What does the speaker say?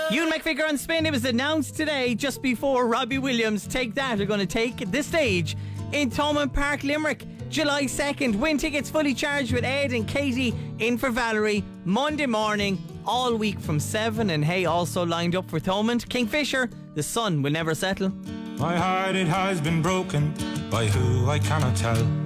Ewan McVicker on Spin. It was announced today, just before Robbie Williams' Take That are going to take the stage in Thomond Park, Limerick, July 2nd. Win tickets fully charged with Ed and Katie in for Valerie Monday morning, all week from 7. And hey, also lined up for Thomond, Kingfisher, The Sun Will Never Settle. My heart, it has been broken by who I cannot tell.